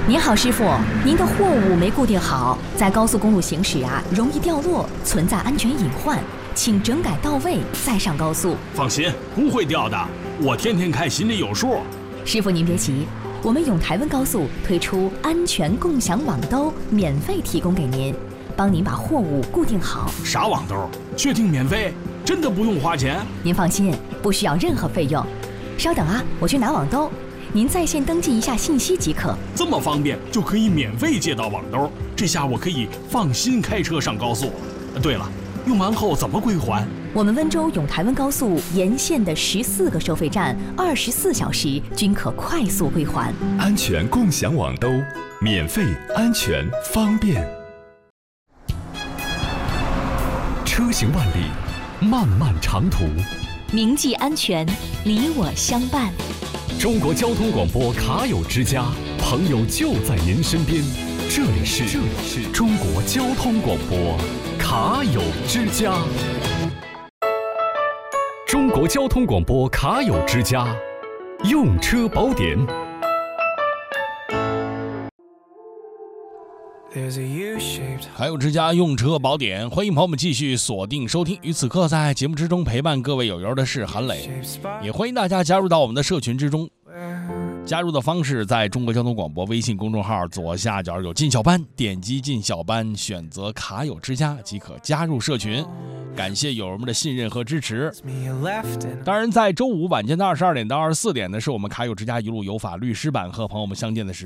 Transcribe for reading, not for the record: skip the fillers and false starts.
您好，师傅，您的货物没固定好，在高速公路行驶容易掉落，存在安全隐患，请整改到位再上高速。 放心，不会掉的，我天天开，心里有数。 师傅您别急，我们永台温高速推出安全共享网兜，免费提供给您，帮您把货物固定好。 啥网兜？确定免费？真的不用花钱？ 您放心，不需要任何费用。稍等我去拿网兜，您在线登记一下信息即可。 这么方便，就可以免费借到网兜，这下我可以放心开车上高速。对了，用完后怎么归还？ 我们温州永台温高速沿线的14个收费站，24小时均可快速归还。 安全共享网兜，免费、安全、方便。车行万里，漫漫长途， 铭记安全，你我相伴。 中国交通广播卡友之家，朋友就在您身边。这里是中国交通广播卡友之家。中国交通广播卡友之家，用车宝典。 卡友之家用车宝典，欢迎朋友们继续锁定收听。与此刻在节目之中陪伴各位友友的是韩磊，也欢迎大家加入到我们的社群之中。加入的方式在中国交通广播微信公众号左下角有进小班，点击进小班，选择卡友之家即可加入社群。感谢友人们的信任和支持。当然在周五晚间的22点到24点呢，是我们卡友之家一路有法律师版和朋友们相见的时间。